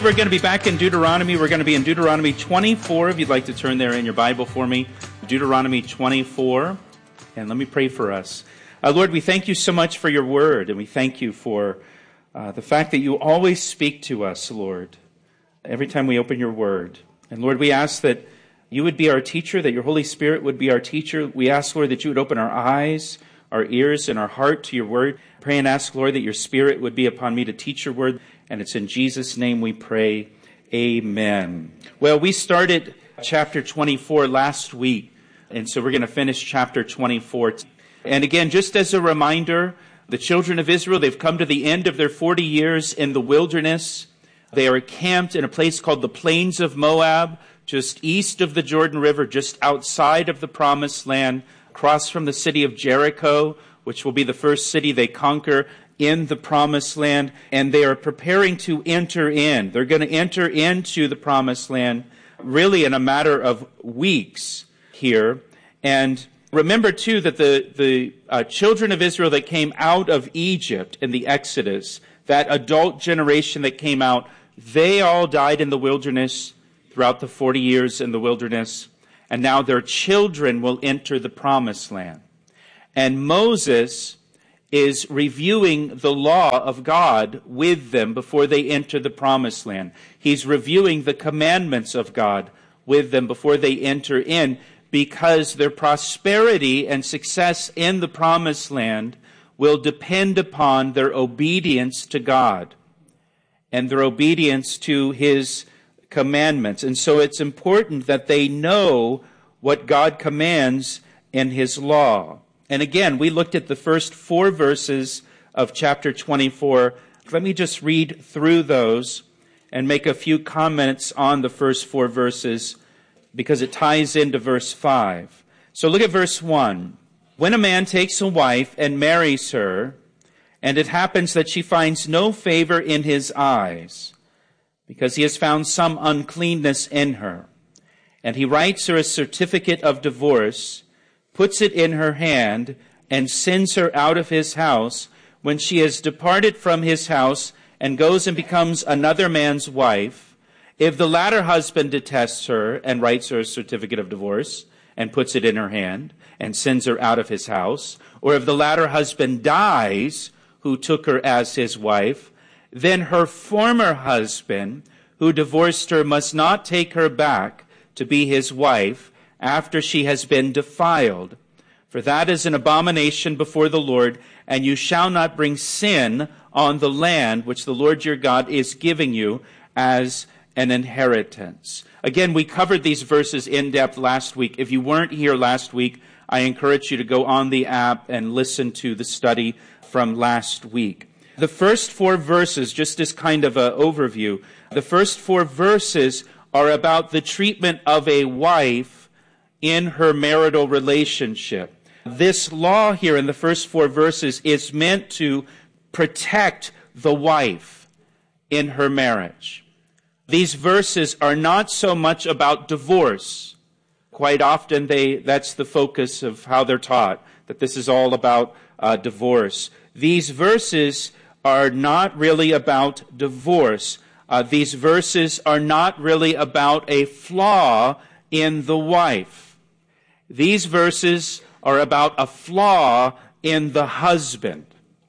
we're going to be back in Deuteronomy. We're going to be in Deuteronomy 24, if you'd like to turn there in your Bible for me. Deuteronomy 24. And let me pray for us. Lord, we thank you so much for your word, and we thank you for the fact that you always speak to us, Lord, every time we open your word. And Lord, we ask that you would be our teacher, that your Holy Spirit would be our teacher. We ask, Lord, that you would open our eyes, our ears, and our heart to your word. Pray and ask, Lord, that your Spirit would be upon me to teach your word. And it's in Jesus' name we pray. Amen. Well, we started chapter 24 last week, and so we're going to finish chapter 24. And again, just as a reminder, the children of Israel, they've come to the end of their 40 years in the wilderness. They are camped in a place called the Plains of Moab, just east of the Jordan River, just outside of the Promised Land, across from the city of Jericho, which will be the first city they conquer in the Promised Land. And they are preparing to enter in. They're going to enter into the Promised Land really in a matter of weeks here. And remember, too, that the children of Israel that came out of Egypt in the Exodus, that adult generation that came out, they all died in the wilderness throughout the 40 years in the wilderness. And now their children will enter the Promised Land. And Moses is reviewing the law of God with them before they enter the Promised Land. He's reviewing the commandments of God with them before they enter in, because their prosperity and success in the Promised Land will depend upon their obedience to God and their obedience to his commandments. And so it's important that they know what God commands in his law. And again, we looked at the first 4 verses of chapter 24. Let me just read through those and make a few comments on the first 4 verses, because it ties into verse 5. So look at verse 1. When a man takes a wife and marries her, and it happens that she finds no favor in his eyes, because he has found some uncleanness in her, and he writes her a certificate of divorce, puts it in her hand, and sends her out of his house, when she has departed from his house and goes and becomes another man's wife, if the latter husband detests her and writes her a certificate of divorce and puts it in her hand and sends her out of his house, or if the latter husband dies who took her as his wife, then her former husband who divorced her must not take her back to be his wife after she has been defiled. For that is an abomination before the Lord, and you shall not bring sin on the land which the Lord your God is giving you as an inheritance. Again, we covered these verses in depth last week. If you weren't here last week, I encourage you to go on the app and listen to the study from last week. The first 4 verses, just as kind of an overview, the first 4 verses are about the treatment of a wife in her marital relationship. This law here in the first 4 verses is meant to protect the wife in her marriage. These verses are not so much about divorce. Quite often that's the focus of how they're taught, that this is all about divorce. These verses are not really about divorce. These verses are not really about a flaw in the wife. These verses are about a flaw in the husband.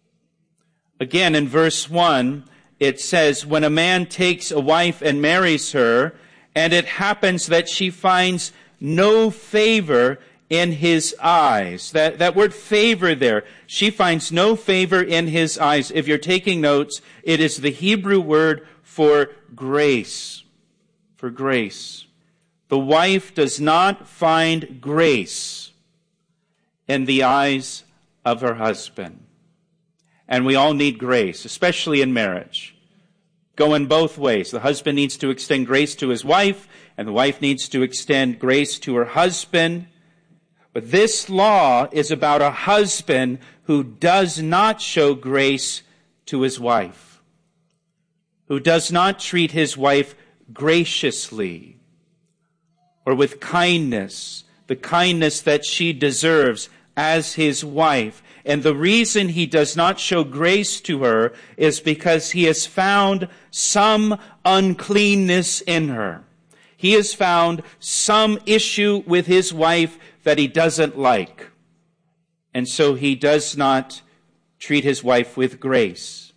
Again, in verse 1, it says, when a man takes a wife and marries her, and it happens that she finds no favor in his eyes. That word favor there, she finds no favor in his eyes. If you're taking notes, it is the Hebrew word for grace. For grace. The wife does not find grace in the eyes of her husband. And we all need grace, especially in marriage. Going both ways. The husband needs to extend grace to his wife, and the wife needs to extend grace to her husband. But this law is about a husband who does not show grace to his wife, who does not treat his wife graciously or with kindness, the kindness that she deserves as his wife. And the reason he does not show grace to her is because he has found some uncleanness in her. He has found some issue with his wife that he doesn't like. And so he does not treat his wife with grace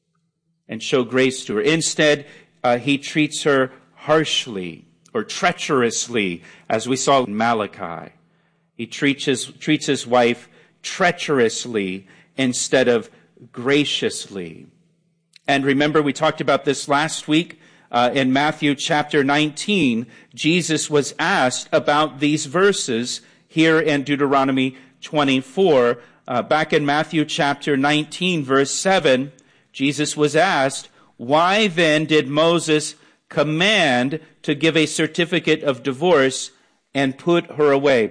and show grace to her. Instead, he treats her harshly or treacherously, as we saw in Malachi. He treats his wife treacherously instead of graciously. And remember, we talked about this last week in Matthew chapter 19. Jesus was asked about these verses here in Deuteronomy 24. Back in Matthew chapter 19, verse 7, Jesus was asked, "Why then did Moses command to give a certificate of divorce and put away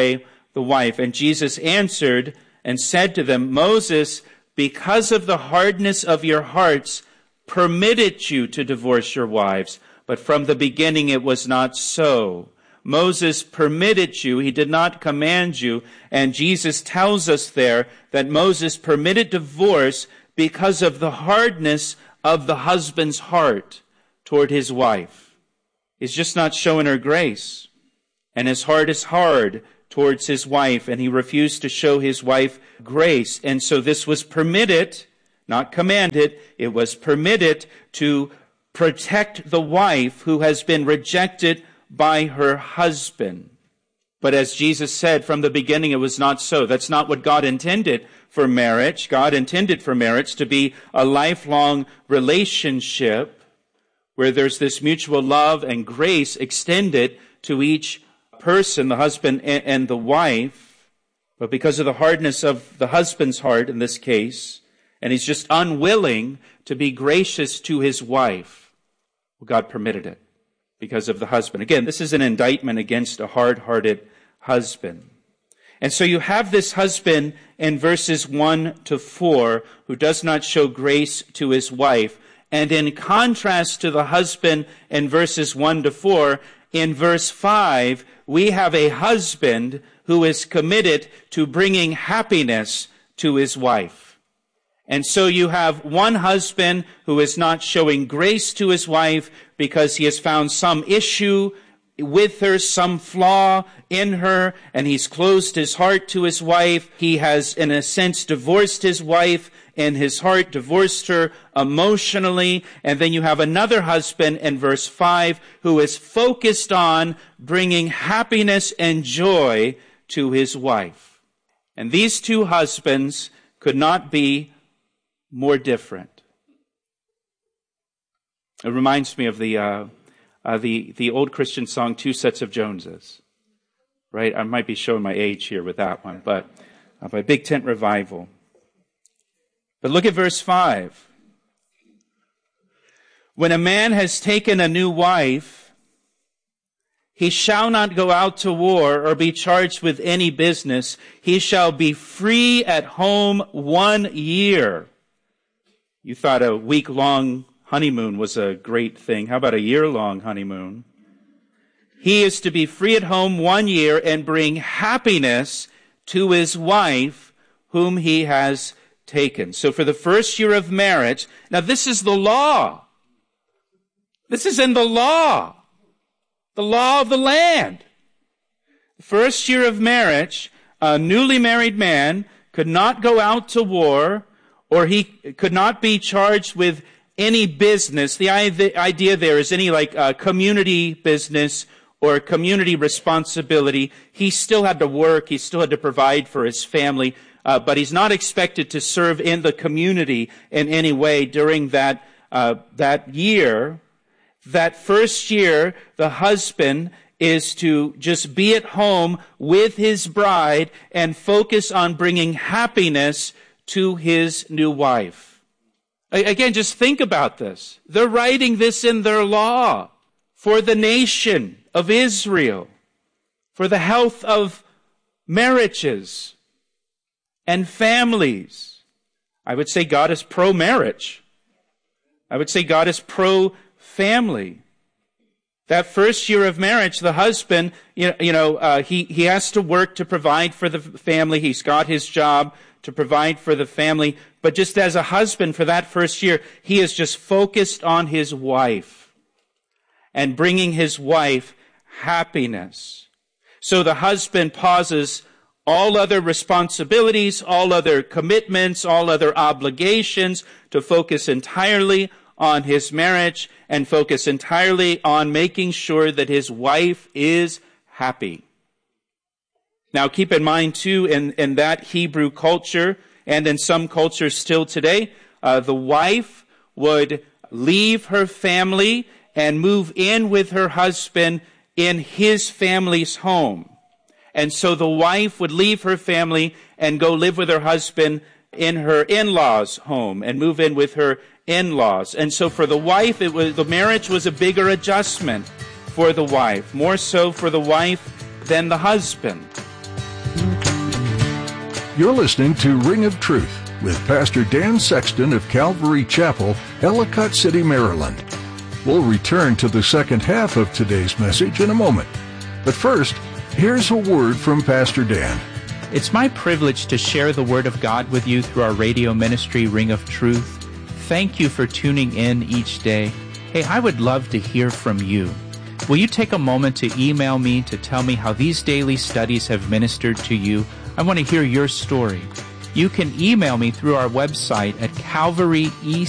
the wife?" And Jesus answered and said to them, "Moses, because of the hardness of your hearts, permitted you to divorce your wives, but from the beginning it was not so." Moses permitted you, he did not command you, and Jesus tells us there that Moses permitted divorce because of the hardness of the husband's heart toward his wife. He's just not showing her grace, and his heart is hard towards his wife, and he refused to show his wife grace. And so this was permitted, not commanded, it was permitted to protect the wife who has been rejected by her husband. But as Jesus said from the beginning, it was not so. That's not what God intended for marriage. God intended for marriage to be a lifelong relationship where there's this mutual love and grace extended to each person, the husband and the wife. But because of the hardness of the husband's heart in this case, and he's just unwilling to be gracious to his wife, well, God permitted it because of the husband. Again, this is an indictment against a hard-hearted husband. And so you have this husband in verses 1 to 4 who does not show grace to his wife. And in contrast to the husband in verses 1 to 4, in verse 5, we have a husband who is committed to bringing happiness to his wife. And so you have one husband who is not showing grace to his wife because he has found some issue with her, some flaw in her, and he's closed his heart to his wife. He has, in a sense, divorced his wife in his heart, divorced her emotionally. And then you have another husband in verse 5 who is focused on bringing happiness and joy to his wife. And these two husbands could not be more different. It reminds me of the old Christian song, Two Sets of Joneses. Right? I might be showing my age here with that one, but by Big Tent Revival. But look at verse 5. When a man has taken a new wife, he shall not go out to war or be charged with any business. He shall be free at home 1 year. You thought a week-long honeymoon was a great thing. How about a year-long honeymoon? He is to be free at home 1 year and bring happiness to his wife whom he has taken. So for the first year of marriage, now this is the law. This is in the law of the land. The first year of marriage, a newly married man could not go out to war, or he could not be charged with any business. The idea there is any community business or community responsibility. He still had to work. He still had to provide for his family. But he's not expected to serve in the community in any way during that year. That first year, the husband is to just be at home with his bride and focus on bringing happiness to his new wife. Again, just think about this. They're writing this in their law for the nation of Israel, for the health of marriages and families. I would say God is pro-marriage. I would say God is pro-family. That first year of marriage, the husband, he has to work to provide for the family. He's got his job to provide for the family. But just as a husband for that first year, he is just focused on his wife and bringing his wife happiness. So the husband pauses all other responsibilities, all other commitments, all other obligations to focus entirely on his marriage and focus entirely on making sure that his wife is happy. Now keep in mind too, in that Hebrew culture and in some cultures still today, the wife would leave her family and move in with her husband in his family's home. And so the wife would leave her family and go live with her husband in her in-laws' home and move in with her in-laws. And so for the wife, the marriage was a bigger adjustment for the wife, more so for the wife than the husband. You're listening to Ring of Truth with Pastor Dan Sexton of Calvary Chapel, Ellicott City, Maryland. We'll return to the second half of today's message in a moment. But first, here's a word from Pastor Dan. It's my privilege to share the Word of God with you through our radio ministry, Ring of Truth. Thank you for tuning in each day. Hey, I would love to hear from you. Will you take a moment to email me to tell me how these daily studies have ministered to you? I want to hear your story. You can email me through our website at calvaryec.org.